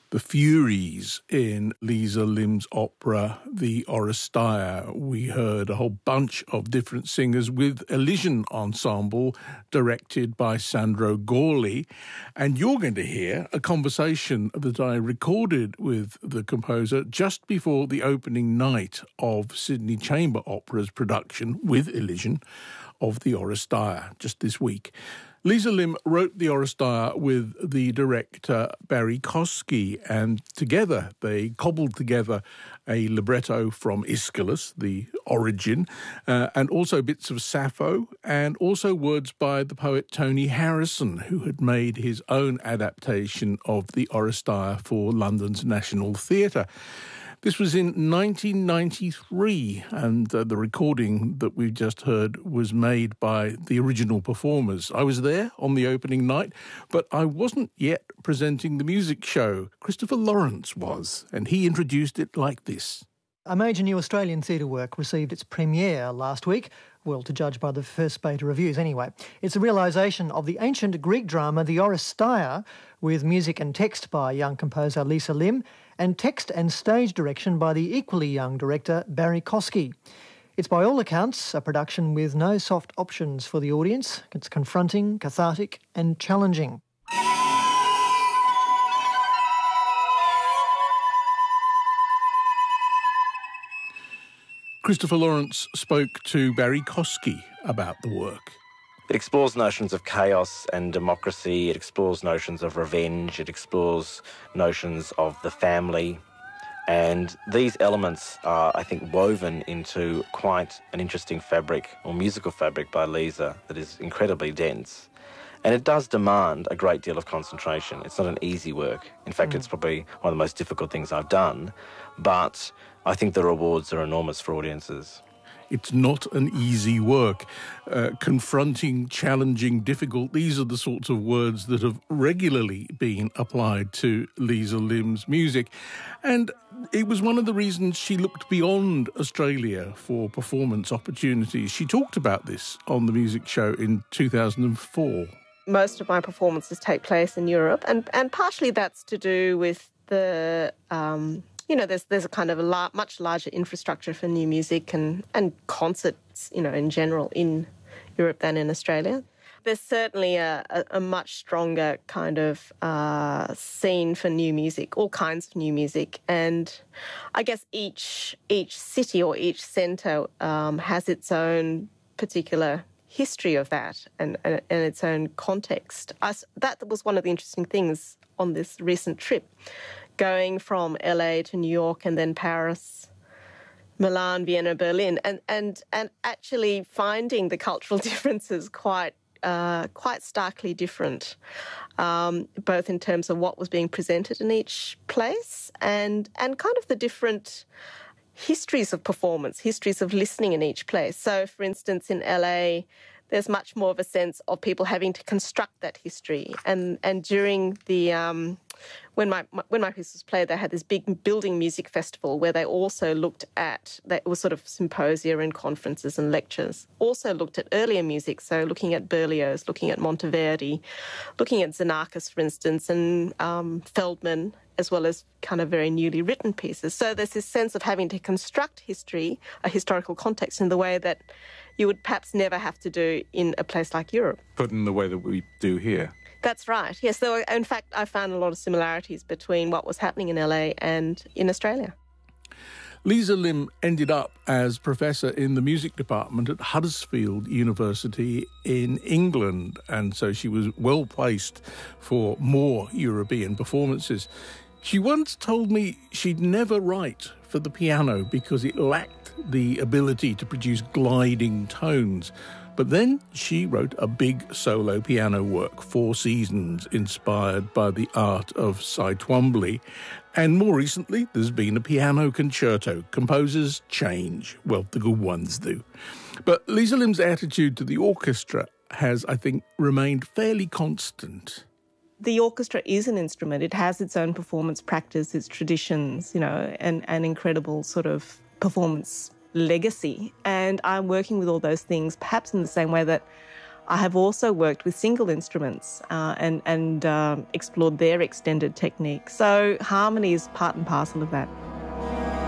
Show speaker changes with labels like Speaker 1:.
Speaker 1: the Furies in Lisa Lim's opera, The Oresteia. We heard a whole bunch of different singers with Elysian Ensemble, directed by Sandro Gorli. And you're going to hear a conversation that I recorded with the composer just before the opening night of Sydney Chamber Opera's production with Elysian of The Oresteia, just this week. Lisa Lim wrote The Oresteia with the director Barry Kosky, and together they cobbled together a libretto from Aeschylus, the origin, and also bits of Sappho, and also words by the poet Tony Harrison, who had made his own adaptation of The Oresteia for London's National Theatre. This was in 1993, and the recording that we just heard was made by the original performers. I was there on the opening night, but I wasn't yet presenting the music show. Christopher Lawrence was, and he introduced it like this.
Speaker 2: A major new Australian theatre work received its premiere last week, well, to judge by the first spate of reviews anyway. It's a realisation of the ancient Greek drama The Oresteia, with music and text by young composer Lisa Lim, and text and stage direction by the equally young director Barry Kosky. It's by all accounts a production with no soft options for the audience. It's confronting, cathartic and challenging.
Speaker 1: Christopher Lawrence spoke to Barry Kosky about the work.
Speaker 3: It explores notions of chaos and democracy. It explores notions of revenge. It explores notions of the family. And these elements are, I think, woven into quite an interesting fabric, or musical fabric, by Lisa that is incredibly dense. And it does demand a great deal of concentration. It's not an easy work. In fact, it's probably one of the most difficult things I've done. But I think the rewards are enormous for audiences.
Speaker 1: It's not an easy work. Confronting, challenging, difficult, these are the sorts of words that have regularly been applied to Lisa Lim's music. And it was one of the reasons she looked beyond Australia for performance opportunities. She talked about this on the music show in 2004.
Speaker 4: Most of my performances take place in Europe, and partially that's to do with the... there's a kind of a much larger infrastructure for new music and concerts, in general in Europe than in Australia. There's certainly a much stronger kind of scene for new music, all kinds of new music. And I guess each city or each centre has its own particular history of that and its own context. That was one of the interesting things on this recent trip. Going from LA to New York and then Paris, Milan, Vienna, Berlin, and actually finding the cultural differences quite starkly different, both in terms of what was being presented in each place and kind of the different histories of performance, histories of listening in each place. So, for instance, in LA, there's much more of a sense of people having to construct that history. And during the when my piece was played, they had this big building music festival where they also looked at, it was sort of symposia and conferences and lectures, also looked at earlier music, so looking at Berlioz, looking at Monteverdi, looking at Xenakis, for instance, and Feldman, as well as kind of very newly written pieces. So there's this sense of having to construct history, a historical context, in the way that you would perhaps never have to do in a place like Europe.
Speaker 1: But in the way that we do here.
Speaker 4: That's right, yes. So, in fact, I found a lot of similarities between what was happening in LA and in Australia.
Speaker 1: Lisa Lim ended up as professor in the music department at Huddersfield University in England, and so she was well placed for more European performances. She once told me she'd never write for the piano because it lacked the ability to produce gliding tones. But then she wrote a big solo piano work, Four Seasons, inspired by the art of Cy Twombly. And more recently, there's been a piano concerto. Composers change. Well, the good ones do. But Lisa Lim's attitude to the orchestra has, I think, remained fairly constant.
Speaker 4: The orchestra is an instrument. It has its own performance practice, its traditions, and an incredible sort of performance legacy. And I'm working with all those things, perhaps in the same way that I have also worked with single instruments and explored their extended techniques. So harmony is part and parcel of that.